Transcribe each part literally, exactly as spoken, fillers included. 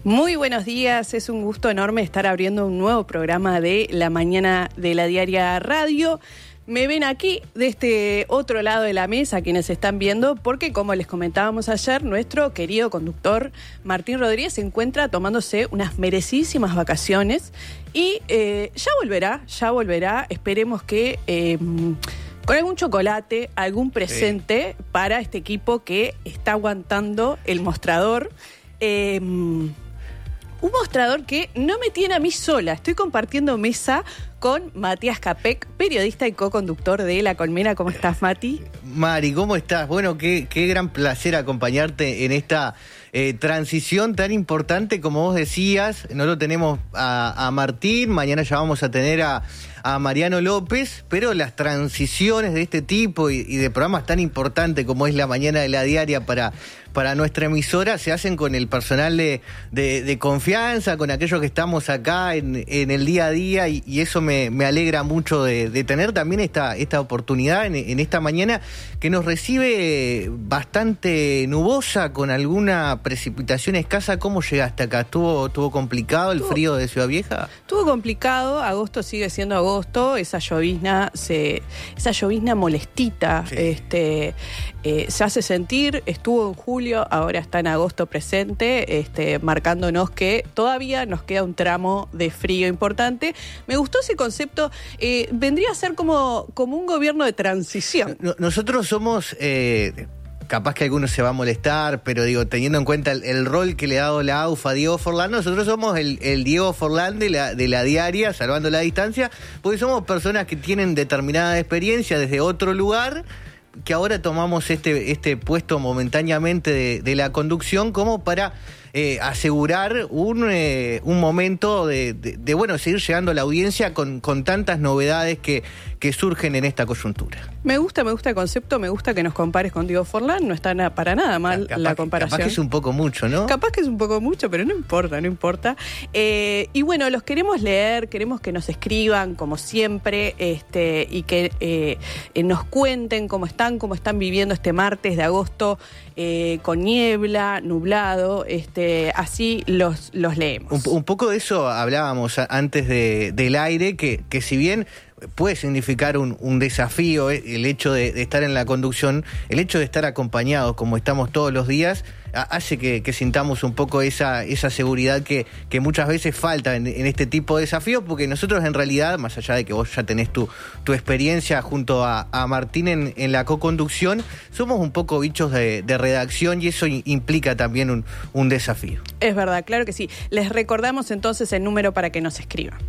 Muy buenos días, es un gusto enorme estar abriendo un nuevo programa de La Mañana de la Diaria Radio. Me ven aquí, de este otro lado de la mesa, quienes están viendo, porque como les comentábamos ayer, nuestro querido conductor Martín Rodríguez se encuentra tomándose unas merecidísimas vacaciones y eh, ya volverá, ya volverá, esperemos que eh, con algún chocolate, algún presente sí. para este equipo que está aguantando el mostrador. Eh, un mostrador que no me tiene a mí sola, estoy compartiendo mesa con Matías Capek, periodista y co-conductor de La Colmena. ¿Cómo estás, Mati? Mari, ¿cómo estás? Bueno, qué, qué gran placer acompañarte en esta eh, transición tan importante como vos decías. No lo tenemos a, a Martín, mañana ya vamos a tener a, a Mariano López, pero las transiciones de este tipo y, y de programas tan importantes como es La Mañana de la Diaria para... para nuestra emisora se hacen con el personal de, de, de confianza, con aquellos que estamos acá en, en el día a día y, y eso me, me alegra mucho de, de tener también esta, esta oportunidad en, en esta mañana que nos recibe bastante nubosa con alguna precipitación escasa. ¿Cómo llegaste acá? ¿Estuvo, estuvo complicado el frío de Ciudad Vieja? Estuvo complicado, agosto sigue siendo agosto, esa llovizna, se, esa llovizna molestita sí. este, eh, se hace sentir, estuvo en julio, ahora está en agosto presente, este, marcándonos que todavía nos queda un tramo de frío importante. Me gustó ese concepto, eh, vendría a ser como, como un gobierno de transición. Nosotros somos... Eh... Capaz que alguno se va a molestar, pero digo, teniendo en cuenta el, el rol que le ha dado la A U F a Diego Forlán, nosotros somos el, el Diego Forlán de la, de la diaria, salvando la distancia, porque somos personas que tienen determinada experiencia desde otro lugar, que ahora tomamos este, este puesto momentáneamente de, de la conducción como para eh, asegurar un, eh, un momento de, de, de, bueno, seguir llegando a la audiencia con, con tantas novedades que, que surgen en esta coyuntura. Me gusta, me gusta el concepto, me gusta que nos compares con Diego Forlán, no está na, para nada mal capaz, la comparación. Capaz que es un poco mucho, ¿no? Capaz que es un poco mucho, pero no importa, no importa. Eh, y bueno, los queremos leer, queremos que nos escriban, como siempre, este, y que eh, eh, nos cuenten cómo están, cómo están viviendo este martes de agosto eh, con niebla, nublado, este, así los, los leemos. Un, un poco de eso hablábamos antes de, del aire, que, que si bien puede significar un, un desafío eh, el hecho de, de estar en la conducción, el hecho de estar acompañados como estamos todos los días, a, hace que, que sintamos un poco esa, esa seguridad que, que muchas veces falta en, en este tipo de desafíos, porque nosotros en realidad, más allá de que vos ya tenés tu, tu experiencia junto a, a Martín en, en la co-conducción, somos un poco bichos de, de redacción y eso implica también un, un desafío. Es verdad, claro que sí. Les recordamos entonces el número para que nos escriban.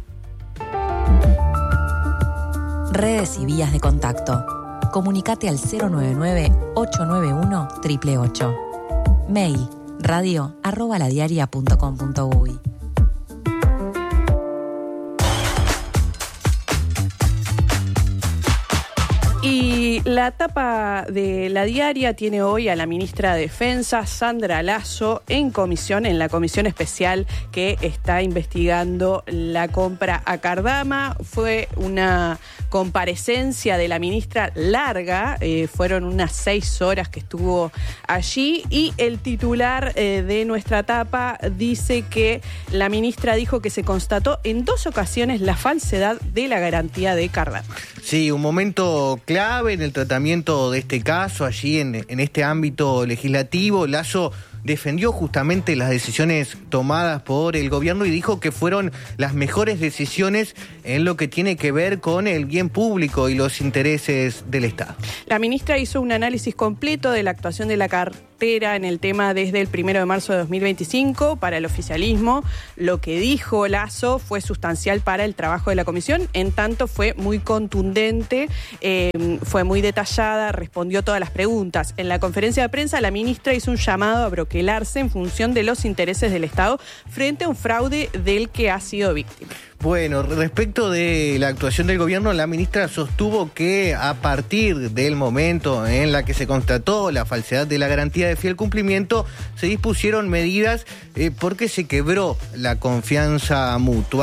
Redes y vías de contacto. Comunicate al cero nueve nueve, ocho nueve uno, ocho ocho ocho. Mail radio arroba ladiaria punto com punto uy. Y la tapa de La Diaria tiene hoy a la ministra de Defensa, Sandra Lasso, en comisión, en la comisión especial que está investigando la compra a Cardama. Fue una comparecencia de la ministra larga, eh, fueron unas seis horas que estuvo allí y el titular eh, de nuestra tapa dice que la ministra dijo que se constató en dos ocasiones la falsedad de la garantía de Cardama. Sí, un momento clave en el tratamiento de este caso, allí en, en este ámbito legislativo. Lasso defendió justamente las decisiones tomadas por el gobierno y dijo que fueron las mejores decisiones en lo que tiene que ver con el bien público y los intereses del Estado. La ministra hizo un análisis completo de la actuación de la cartera en el tema desde el primero de marzo de dos mil veinticinco para el oficialismo. Lo que dijo Lasso fue sustancial para el trabajo de la comisión, en tanto fue muy contundente, eh, fue muy detallada, respondió todas las preguntas. En la conferencia de prensa, la ministra hizo un llamado a broquelarse en función de los intereses del Estado frente a un fraude del que ha sido víctima. Bueno, respecto de la actuación del gobierno, la ministra sostuvo que a partir del momento en la que se constató la falsedad de la garantía de fiel cumplimiento, se dispusieron medidas eh, porque se quebró la confianza mutua.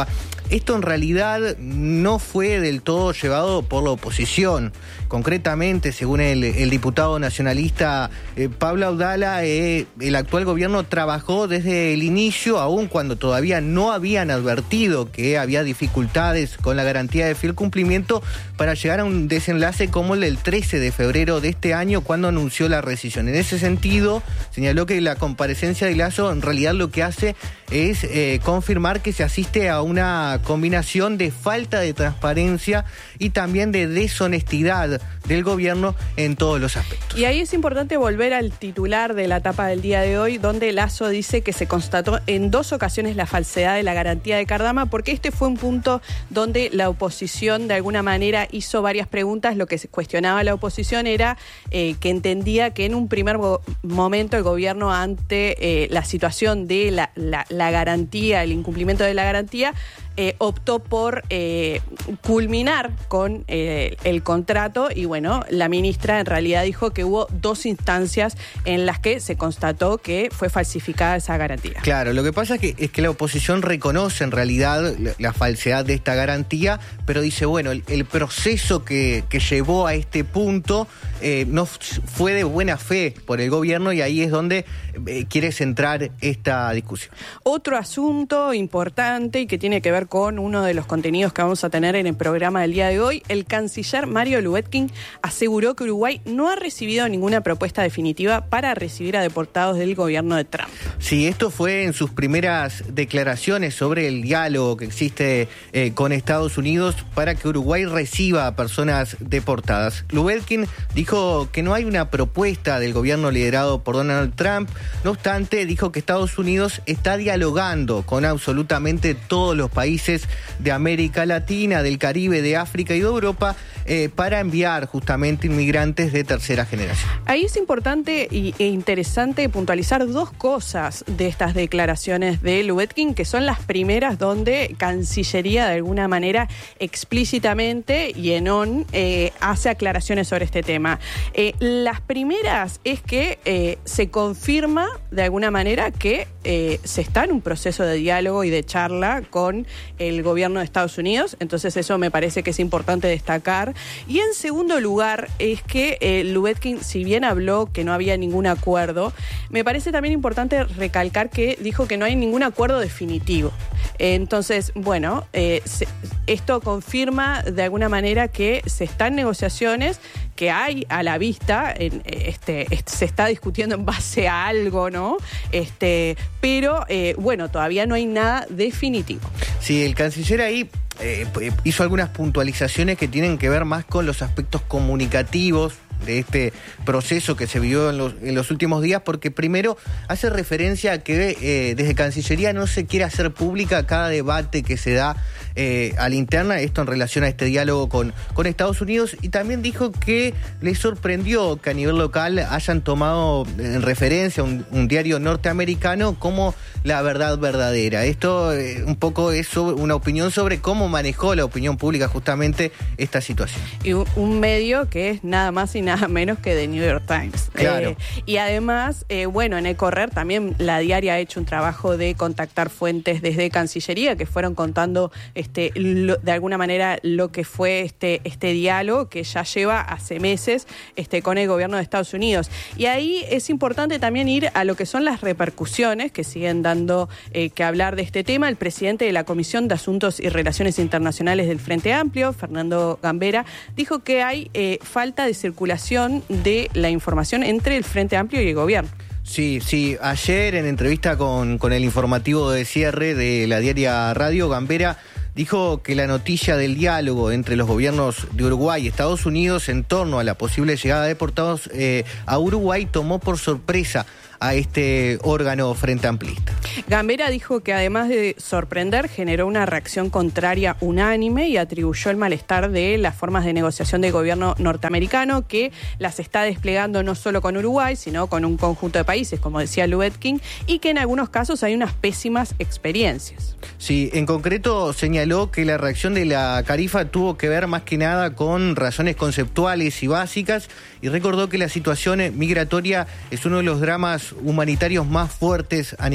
esto en realidad no fue del todo llevado por la oposición. Concretamente, según el, el diputado nacionalista eh, Pablo Audala, eh, el actual gobierno trabajó desde el inicio, aun cuando todavía no habían advertido que había dificultades con la garantía de fiel cumplimiento, para llegar a un desenlace como el del trece de febrero de este año, cuando anunció la rescisión. En ese sentido, señaló que la comparecencia de Lasso en realidad lo que hace es eh, confirmar que se asiste a una combinación de falta de transparencia y también de deshonestidad del gobierno en todos los aspectos. Y ahí es importante volver al titular de la tapa del día de hoy, donde Lasso dice que se constató en dos ocasiones la falsedad de la garantía de Cardama, porque este fue un punto donde la oposición de alguna manera hizo varias preguntas. Lo que se cuestionaba la oposición era eh, que entendía que en un primer momento el gobierno, ante eh, la situación de la, la, la garantía, el incumplimiento de la garantía, Eh, optó por eh, culminar con eh, el contrato, y bueno, la ministra en realidad dijo que hubo dos instancias en las que se constató que fue falsificada esa garantía. Claro, lo que pasa es que, es que la oposición reconoce en realidad la, la falsedad de esta garantía, pero dice, bueno, el, el proceso que, que llevó a este punto eh, no fue de buena fe por el gobierno, y ahí es donde eh, quiere centrar esta discusión. Otro asunto importante y que tiene que ver con uno de los contenidos que vamos a tener en el programa del día de hoy, el canciller Mario Lubetkin aseguró que Uruguay no ha recibido ninguna propuesta definitiva para recibir a deportados del gobierno de Trump. Sí, esto fue en sus primeras declaraciones sobre el diálogo que existe eh, con Estados Unidos para que Uruguay reciba a personas deportadas. Lubetkin dijo que no hay una propuesta del gobierno liderado por Donald Trump. No obstante, dijo que Estados Unidos está dialogando con absolutamente todos los países de América Latina, del Caribe, de África y de Europa eh, para enviar justamente inmigrantes de tercera generación. Ahí es importante y, e interesante puntualizar dos cosas de estas declaraciones de Lubetkin, que son las primeras donde Cancillería de alguna manera explícitamente y en on eh, hace aclaraciones sobre este tema. Eh, las primeras es que eh, se confirma de alguna manera que eh, se está en un proceso de diálogo y de charla con el gobierno de Estados Unidos, entonces eso me parece que es importante destacar. Y en segundo lugar es que eh, Lubetkin, si bien habló que no había ningún acuerdo, me parece también importante recalcar que dijo que no hay ningún acuerdo definitivo. Eh, entonces, bueno, eh, se, esto confirma de alguna manera que se están en negociaciones, que hay a la vista, en, este, este, se está discutiendo en base a algo, ¿no? Este, pero, eh, bueno, todavía no hay nada definitivo. Sí, el canciller ahí eh, hizo algunas puntualizaciones que tienen que ver más con los aspectos comunicativos de este proceso que se vivió en los, en los últimos días, porque primero hace referencia a que eh, desde Cancillería no se quiere hacer pública cada debate que se da eh, a la interna, esto en relación a este diálogo con, con Estados Unidos, y también dijo que le sorprendió que a nivel local hayan tomado en referencia un, un diario norteamericano como la verdad verdadera. Esto eh, un poco es sobre, una opinión sobre cómo manejó la opinión pública justamente esta situación. Y un, un medio que es nada más y nada menos que The New York Times. Claro. Eh, y además, eh, bueno, en el correr también la diaria ha hecho un trabajo de contactar fuentes desde Cancillería que fueron contando este, lo, de alguna manera lo que fue este, este diálogo que ya lleva hace meses este, con el gobierno de Estados Unidos. Y ahí es importante también ir a lo que son las repercusiones que siguen dando eh, que hablar de este tema. El presidente de la Comisión de Asuntos y Relaciones Internacionales del Frente Amplio, Fernando Gambera, dijo que hay eh, falta de circulación de la información entre el Frente Amplio y el gobierno. Sí, sí. Ayer en entrevista con, con el informativo de cierre de la diaria Radio, Gambera dijo que la noticia del diálogo entre los gobiernos de Uruguay y Estados Unidos en torno a la posible llegada de deportados eh, a Uruguay tomó por sorpresa a este órgano frente amplista. Gambera dijo que además de sorprender, generó una reacción contraria unánime y atribuyó el malestar de las formas de negociación del gobierno norteamericano, que las está desplegando no solo con Uruguay, sino con un conjunto de países, como decía Lubetkin, y que en algunos casos hay unas pésimas experiencias. Sí, en concreto señaló que la reacción de la Carifa tuvo que ver más que nada con razones conceptuales y básicas, y recordó que la situación migratoria es uno de los dramas humanitarios más fuertes a nivel mundial.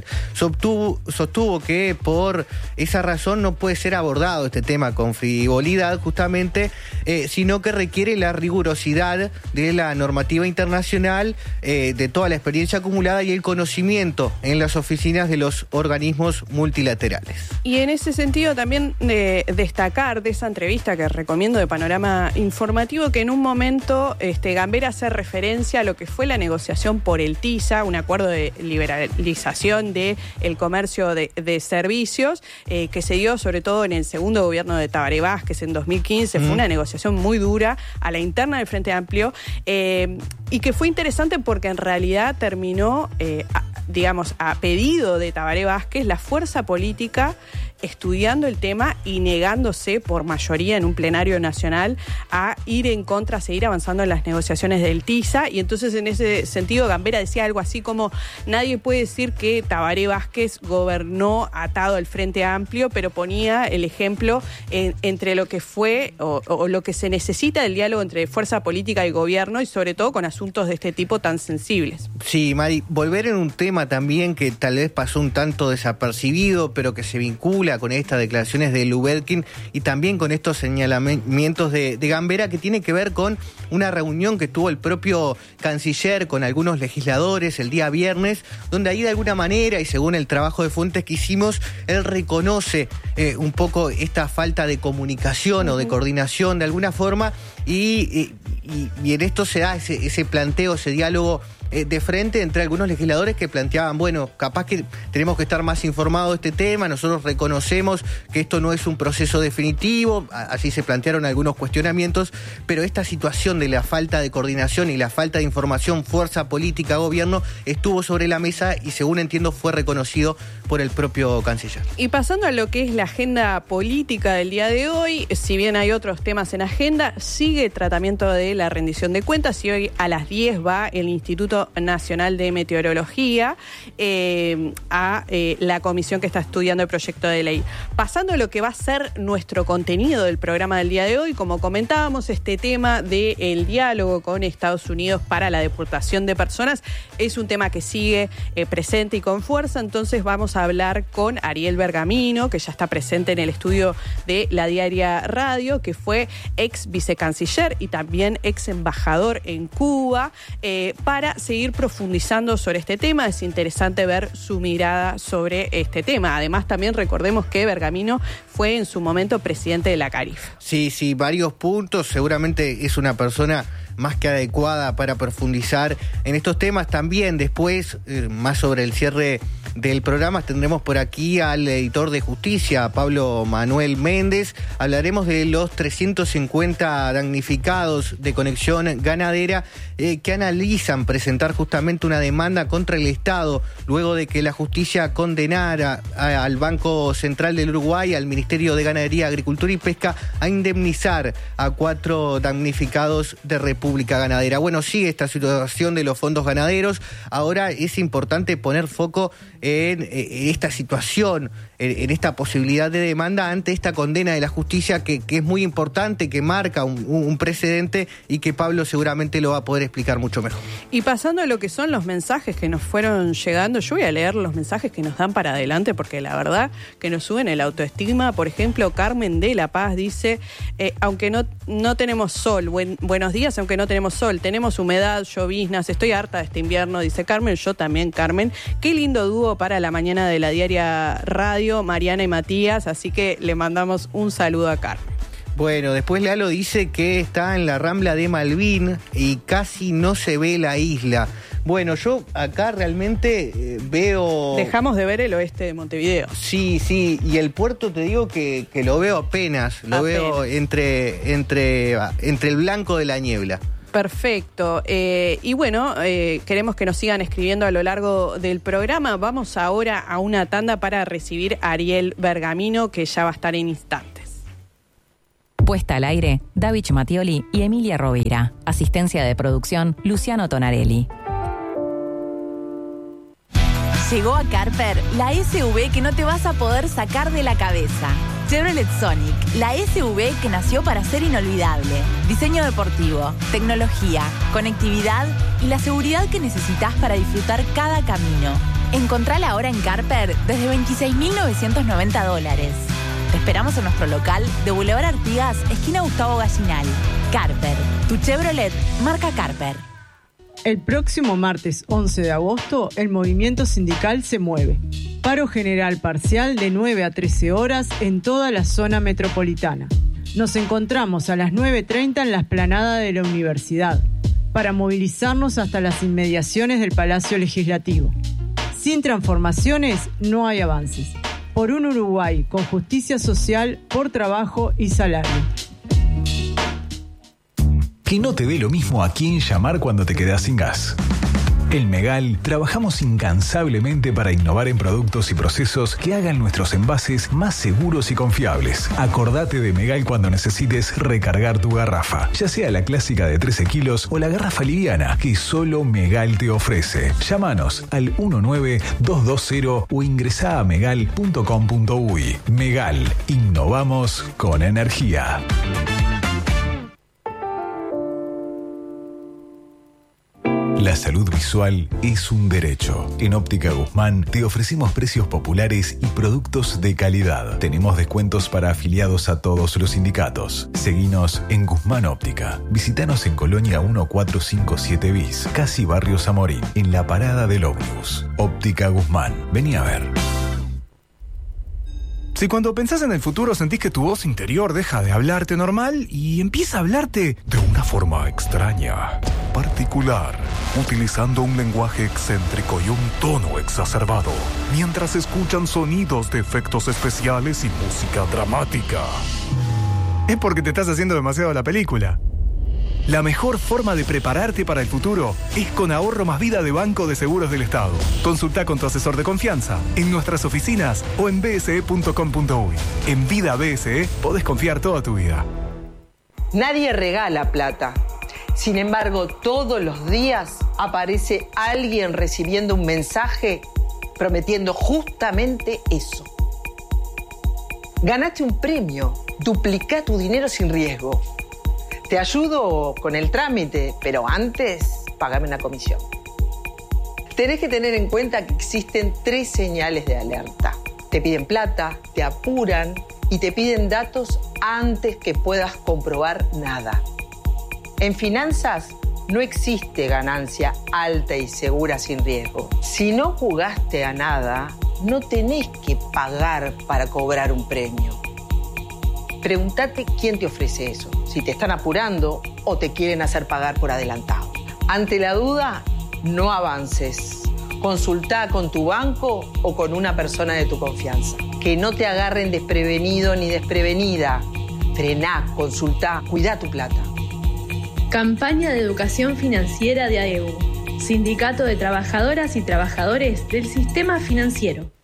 internacional. Sostuvo, sostuvo que por esa razón no puede ser abordado este tema con frivolidad justamente, eh, sino que requiere la rigurosidad de la normativa internacional, eh, de toda la experiencia acumulada y el conocimiento en las oficinas de los organismos multilaterales. Y en ese sentido también eh, destacar de esa entrevista que recomiendo de Panorama Informativo, que en un momento este, Gambera hace referencia a lo que fue la negociación por el TISA, un acuerdo de liberalización del comercio de, de servicios, eh, que se dio sobre todo en el segundo gobierno de Tabaré Vázquez en dos mil quince. Mm. Fue una negociación muy dura a la interna del Frente Amplio, eh, y que fue interesante porque en realidad terminó, eh, a, digamos, a pedido de Tabaré Vázquez, la fuerza política estudiando el tema y negándose por mayoría en un plenario nacional a ir en contra, a seguir avanzando en las negociaciones del TISA. Y entonces en ese sentido Gambera decía algo así como: nadie puede decir que Tabaré Vázquez gobernó atado al Frente Amplio, pero ponía el ejemplo en, entre lo que fue o, o lo que se necesita del diálogo entre fuerza política y gobierno, y sobre todo con asuntos de este tipo tan sensibles. Sí, Mari, volver en un tema también que tal vez pasó un tanto desapercibido, pero que se vincula con estas declaraciones de Lubetkin y también con estos señalamientos de, de Gambera, que tiene que ver con una reunión que tuvo el propio canciller con algunos legisladores el día viernes, donde ahí de alguna manera, y según el trabajo de fuentes que hicimos, él reconoce eh, un poco esta falta de comunicación uh-huh. o de coordinación de alguna forma, y, y, y en esto se da ese, ese planteo, ese diálogo de frente entre algunos legisladores que planteaban, bueno, capaz que tenemos que estar más informados de este tema, nosotros reconocemos que esto no es un proceso definitivo, así se plantearon algunos cuestionamientos, pero esta situación de la falta de coordinación y la falta de información, fuerza política, gobierno, estuvo sobre la mesa y, según entiendo, fue reconocido por el propio canciller. Y pasando a lo que es la agenda política del día de hoy, si bien hay otros temas en agenda, sigue el tratamiento de la rendición de cuentas y hoy a las diez va el Instituto Nacional de Meteorología eh, a eh, la comisión que está estudiando el proyecto de ley. Pasando a lo que va a ser nuestro contenido del programa del día de hoy, como comentábamos, este tema del diálogo con Estados Unidos para la deportación de personas es un tema que sigue eh, presente y con fuerza. Entonces vamos a hablar con Ariel Bergamino, que ya está presente en el estudio de La Diaria Radio, que fue ex vicecanciller y también ex embajador en Cuba, eh, para seguir profundizando sobre este tema. Es interesante ver su mirada sobre este tema. Además, también recordemos que Bergamino fue en su momento presidente de la CARIF. Sí, sí, varios puntos. Seguramente es una persona más que adecuada para profundizar en estos temas. También después, eh, más sobre el cierre del programa, tendremos por aquí al editor de Justicia, Pablo Manuel Méndez. Hablaremos de los trescientos cincuenta damnificados de Conexión Ganadera eh, que analizan presentar justamente una demanda contra el Estado luego de que la justicia condenara a, al Banco Central del Uruguay, al Ministerio de Ganadería, Agricultura y Pesca a indemnizar a cuatro damnificados de República Ganadera. Bueno, sigue esta situación de los fondos ganaderos. Ahora es importante poner foco en, en esta situación, en, en esta posibilidad de demanda ante esta condena de la justicia que, que es muy importante, que marca un, un precedente y que Pablo seguramente lo va a poder explicar mucho mejor. Y pasando a lo que son los mensajes que nos fueron llegando, yo voy a leer los mensajes que nos dan para adelante porque la verdad que nos suben el autoestima. Por ejemplo, Carmen de La Paz dice, eh, aunque no, no tenemos sol, buen, buenos días, aunque no tenemos sol, tenemos humedad, lloviznas, estoy harta de este invierno, dice Carmen. Yo también, Carmen. Qué lindo dúo para la mañana de La Diaria Radio, Mariana y Matías, así que le mandamos un saludo a Carmen. Bueno, después Lalo dice que está en la Rambla de Malvin y casi no se ve la isla. Bueno, yo acá realmente eh, veo... Dejamos de ver el oeste de Montevideo. Sí, sí, y el puerto te digo que, que lo veo apenas, lo apenas. veo entre, entre, entre el blanco de la niebla. Perfecto. Eh, y bueno, eh, queremos que nos sigan escribiendo a lo largo del programa. Vamos ahora a una tanda para recibir a Ariel Bergamino, que ya va a estar en instantes. Puesta al aire, David Mattioli y Emilia Rovira. Asistencia de producción, Luciano Tonarelli. Llegó a Carper la S U V que no te vas a poder sacar de la cabeza. Chevrolet Sonic, la S U V que nació para ser inolvidable. Diseño deportivo, tecnología, conectividad y la seguridad que necesitas para disfrutar cada camino. Encontrala ahora en Carper desde veintiséis mil novecientos noventa dólares. Te esperamos en nuestro local de Boulevard Artigas, esquina Gustavo Gallinal. Carper, tu Chevrolet marca Carper. El próximo martes once de agosto, el movimiento sindical se mueve. Paro general parcial de nueve a trece horas en toda la zona metropolitana. Nos encontramos a las nueve treinta en la explanada de la universidad para movilizarnos hasta las inmediaciones del Palacio Legislativo. Sin transformaciones no hay avances. Por un Uruguay con justicia social, por trabajo y salario. Que no te dé lo mismo a quién llamar cuando te quedas sin gas. En Megal trabajamos incansablemente para innovar en productos y procesos que hagan nuestros envases más seguros y confiables. Acordate de Megal cuando necesites recargar tu garrafa, ya sea la clásica de trece kilos o la garrafa liviana que solo Megal te ofrece. Llámanos al uno nueve dos dos cero o ingresá a megal punto com punto uy. Megal, innovamos con energía. La salud visual es un derecho. En Óptica Guzmán te ofrecemos precios populares y productos de calidad. Tenemos descuentos para afiliados a todos los sindicatos. Seguinos en Guzmán Óptica. Visítanos en Colonia mil cuatrocientos cincuenta y siete bis, casi Barrio Zamorín, en la parada del ómnibus. Óptica Guzmán. Vení a ver. Si cuando pensás en el futuro sentís que tu voz interior deja de hablarte normal y empieza a hablarte de una forma extraña, particular, utilizando un lenguaje excéntrico y un tono exacerbado, mientras escuchan sonidos de efectos especiales y música dramática, es porque te estás haciendo demasiado la película. La mejor forma de prepararte para el futuro es con Ahorro Más Vida de Banco de Seguros del Estado. Consulta con tu asesor de confianza en nuestras oficinas o en b s e punto com punto uy. En Vida B S E podés confiar toda tu vida. Nadie regala plata. Sin embargo, todos los días aparece alguien recibiendo un mensaje prometiendo justamente eso. Ganaste un premio, duplicá tu dinero sin riesgo. Te ayudo con el trámite, pero antes, pagame una comisión. Tenés que tener en cuenta que existen tres señales de alerta. Te piden plata, te apuran y te piden datos antes que puedas comprobar nada. En finanzas no existe ganancia alta y segura sin riesgo. Si no jugaste a nada, no tenés que pagar para cobrar un premio. Pregúntate quién te ofrece eso, si te están apurando o te quieren hacer pagar por adelantado. Ante la duda, no avances. Consultá con tu banco o con una persona de tu confianza. Que no te agarren desprevenido ni desprevenida. Frená, consultá, cuidá tu plata. Campaña de Educación Financiera de A E U, Sindicato de Trabajadoras y Trabajadores del Sistema Financiero.